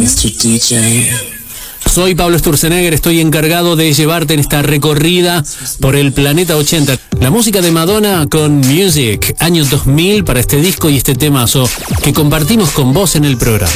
Mr. DJ. Soy Pablo Sturzenegger, estoy encargado de llevarte en esta recorrida por el planeta 80. La música de Madonna con Music, año 2000 para este disco y este temazo que compartimos con vos en el programa.